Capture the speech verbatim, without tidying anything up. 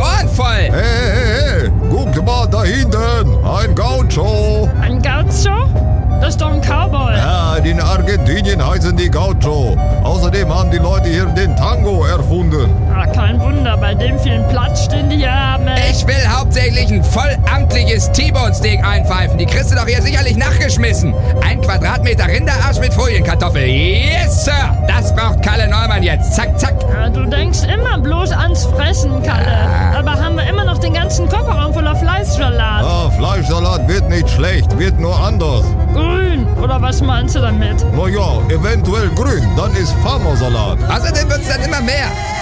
Ohren voll. Hey, hey, hey, guck mal da hinten, ein Gaucho. Ein Gaucho? Das ist doch ein Cowboy. Ja, in Argentinien heißen die Gaucho. Außerdem haben die Leute hier den Tango erfunden. Ah, kein Wunder, bei dem vielen Platz, den die hier haben. Ey. Ich will hauptsächlich ein vollamtliches T-Bone-Steak einpfeifen. Die kriegst du doch hier sicherlich nachgeschmissen. Ein Quadratmeter Rinderarsch mit Folienkartoffel. Yes, Sir. Das braucht Kalle Neumann jetzt. Zack, zack. Ja, du denkst immer bloß ans Fressen, Kalle. Ja. Aber haben wir immer noch den ganzen Kofferraum voller Fleischsalat. Ah, Fleischsalat wird nicht schlecht, wird nur anders. Grün, oder was meinst du damit? Na ja, eventuell grün, dann ist Farmersalat. Außerdem wird's dann immer mehr.